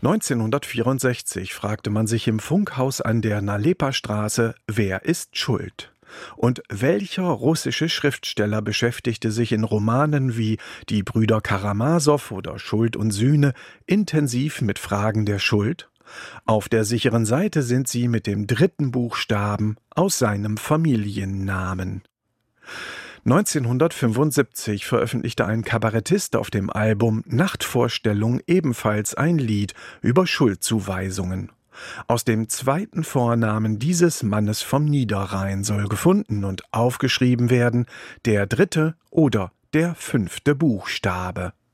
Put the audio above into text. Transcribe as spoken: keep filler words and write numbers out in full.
neunzehnhundertvierundsechzig fragte man sich im Funkhaus an der Nalepa-Straße, wer ist schuld? Und welcher russische Schriftsteller beschäftigte sich in Romanen wie Die Brüder Karamasow oder Schuld und Sühne intensiv mit Fragen der Schuld? Auf der sicheren Seite sind sie mit dem dritten Buchstaben aus seinem Familiennamen. neunzehnhundertfünfundsiebzig veröffentlichte ein Kabarettist auf dem Album Nachtvorstellung ebenfalls ein Lied über Schuldzuweisungen. Aus dem zweiten Vornamen dieses Mannes vom Niederrhein soll gefunden und aufgeschrieben werden der dritte oder der fünfte Buchstabe.